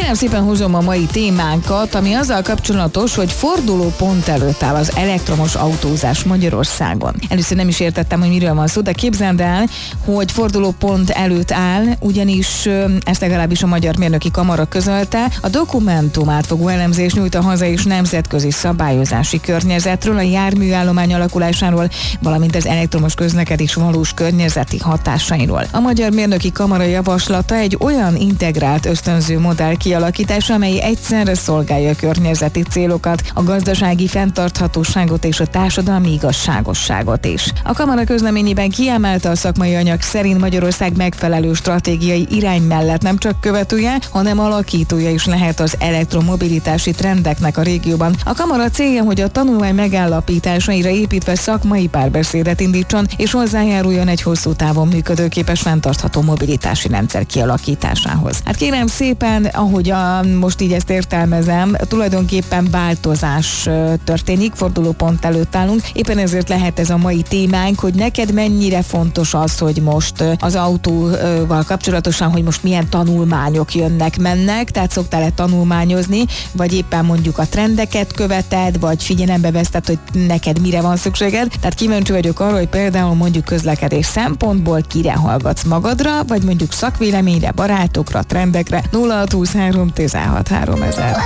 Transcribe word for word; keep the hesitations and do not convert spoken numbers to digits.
kérem szépen hozom a mai témánkat, ami azzal kapcsolatos, hogy fordulópont előtt áll az elektromos autózás Magyarországon. Először nem is értettem, hogy miről van szó, de képzeld el, hogy fordulópont előtt áll, ugyanis ezt legalábbis a Magyar Mérnöki Kamara közölte. A dokumentum átfogó elemzés nyújt a hazai és nemzetközi szabályozási környezetről, a járműállomány alakulásáról, valamint az elektromos közlekedés valós környezeti hatásairól. A Magyar Mérnöki Kamara javaslata egy olyan integrált ösztönző modell kialakítása, amely egyszerre szolgálja a környezeti célokat, a gazdasági fenntarthatóságot és a társadalmi igazságosságot is. A Kamara közleményében kiemelte, a szakmai anyag szerint Magyarország megfelelő stratégiai irány mellett nem csak követője, hanem alakítója is lehet az elektromobilitási trendeknek a régióban. A Kamara célja, hogy a tanulmány megállapításaira építve szakmai párbeszédet indítson, és hozzájáruljon egy hosszú távon működőképes fenntartható mobilitási rendszer kialakításához. Hát kérem szépen, ahogy a, most így ezt értelmezem, tulajdonképpen változás történik, fordulópont előtt állunk. Éppen ezért lehet ez a mai témánk, hogy neked mennyire fontos az, hogy most az autóval kapcsolatosan, hogy most milyen tanulmányok jönnek, mennek, tehát szoktál-e tanulmányozni, vagy éppen mondjuk a trendeket követed, vagy figyelembe veszed, hogy neked mire van szükséged. Tehát kíváncsi vagyok arra, hogy például mondjuk közlekedés szempontból kire hallgatsz, magadra, vagy mondjuk szakvéleményre, barátokra, trendekre. nulla hat húsz három tizenhat háromezer.